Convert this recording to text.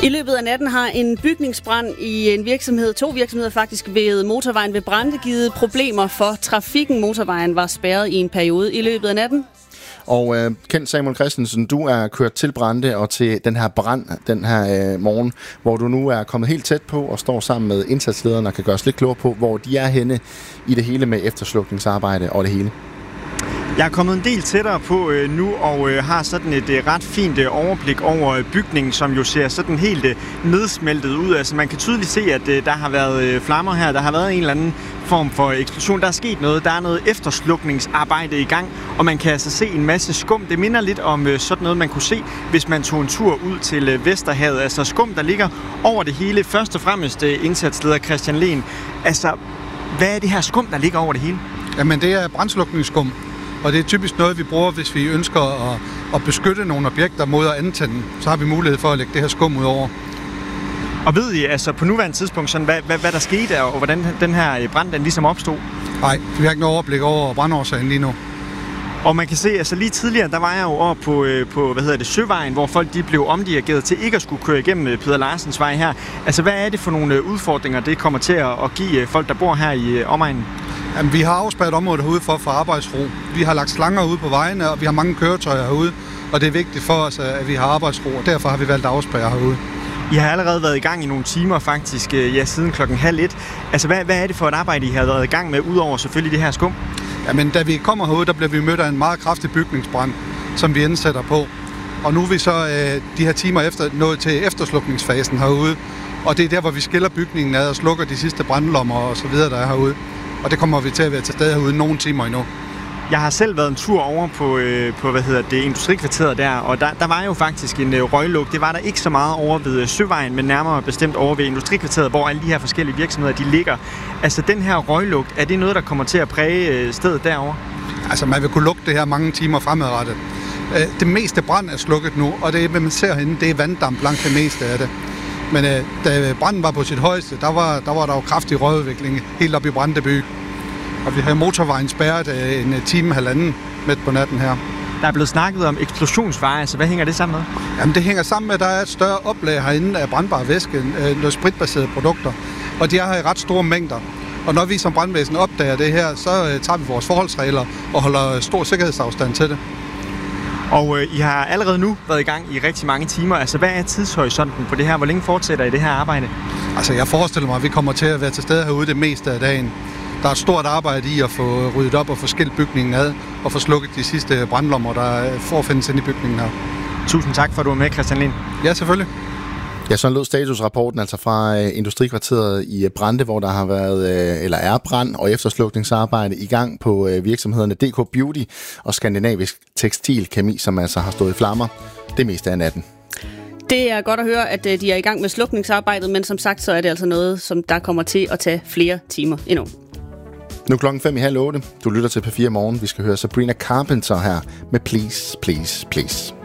I løbet af natten har en bygningsbrand i en virksomhed, 2 virksomheder faktisk, ved motorvejen ved Brande givet problemer for trafikken. Motorvejen var spærret i en periode i løbet af natten. Og Kent Samuel Christensen, du er kørt til Brande og til den her brand den her morgen, hvor du nu er kommet helt tæt på og står sammen med indsatslederne og kan gøre os lidt klogere på, hvor de er henne i det hele med efterslukningsarbejde og det hele. Jeg er kommet en del tættere på nu og har sådan et ret fint overblik over bygningen, som jo ser sådan helt nedsmeltet ud. Altså man kan tydeligt se, at der har været flammer her. Der har været en eller anden form for eksplosion. Der er sket noget. Der er noget efterslukningsarbejde i gang, og man kan altså se en masse skum. Det minder lidt om sådan noget, man kunne se, hvis man tog en tur ud til Vesterhavet. Altså skum, der ligger over det hele. Først og fremmest indsatsleder Christian Lehn. Altså, hvad er det her skum, der ligger over det hele? Jamen, det er brandslukningsskum. Og det er typisk noget, vi bruger, hvis vi ønsker at beskytte nogle objekter mod at antænde. Så har vi mulighed for at lægge det her skum ud over. Og ved I altså på nuværende tidspunkt, sådan, hvad der skete, og hvordan den her brand den ligesom opstod? Nej, vi har ikke noget overblik over brandårsagen lige nu. Og man kan se, altså lige tidligere, der var jeg jo over på Søvejen, hvor folk de blev omdirigeret til ikke at skulle køre igennem Peder Larsens vej her. Altså, hvad er det for nogle udfordringer, det kommer til at give folk, der bor her i omegnen? Jamen, vi har afspærret området herude for arbejdsro. Vi har lagt slanger ude på vejene, og vi har mange køretøjer herude. Og det er vigtigt for os, at vi har arbejdsro, og derfor har vi valgt at afspærre herude. I har allerede været i gang i nogle timer faktisk, siden 12:30. Altså, hvad er det for et arbejde, I har været i gang med, udover selvfølgelig det her skum? Jamen, da vi kommer herude, der bliver vi mødt af en meget kraftig bygningsbrand, som vi indsætter på. Og nu er vi så de her timer efter nået til efterslukningsfasen herude. Og det er der, hvor vi skiller bygningen ad og slukker de sidste brandlommer og så videre, der er herude. Og det kommer vi til at være til stede herude nogle timer endnu. Jeg har selv været en tur over på Industrikvarteret der, og der var jo faktisk en røglugt. Det var der ikke så meget over ved Søvejen, men nærmere bestemt over ved Industrikvarteret, hvor alle de her forskellige virksomheder, de ligger. Altså den her røglugt, er det noget, der kommer til at præge stedet derovre? Altså man vil kunne lugte det her mange timer fremadrettet. Det meste brand er slukket nu, og det, hvad man ser herinde, det er vanddamp langt det meste af det. Men da branden var på sit højeste, der var der jo kraftig røgudvikling helt op i Brandeby. Og vi har motorvejen spærret en time, halvanden midt på natten her. Der er blevet snakket om eksplosionsfare, så hvad hænger det sammen med? Jamen det hænger sammen med, at der er et større oplag herinde af brandbar væske, noget spritbaserede produkter. Og de er her i ret store mængder. Og når vi som brandvæsen opdager det her, så tager vi vores forholdsregler og holder stor sikkerhedsafstand til det. Og I har allerede nu været i gang i rigtig mange timer. Altså hvad er tidshorisonten på det her? Hvor længe fortsætter I det her arbejde? Altså jeg forestiller mig, at vi kommer til at være til stede herude det meste af dagen. Der er et stort arbejde i at få ryddet op og få skilt bygningen ad og få slukket de sidste brandlommer, der forefindes inde i bygningen her. Tusind tak for, at du var med, Christian Lehn. Ja, selvfølgelig. Ja, sådan lød statusrapporten altså fra Industrikvarteret i Brande, hvor der har været, eller er brand og efterslukningsarbejde i gang på virksomhederne DK Beauty og Skandinavisk Tekstilkemi, som altså har stået i flammer det meste af natten. Det er godt at høre, at de er i gang med slukningsarbejdet, men som sagt, så er det altså noget, som der kommer til at tage flere timer endnu. Nu 7:05. Du lytter til P4 Morgen. Vi skal høre Sabrina Carpenter her med Please, Please, Please.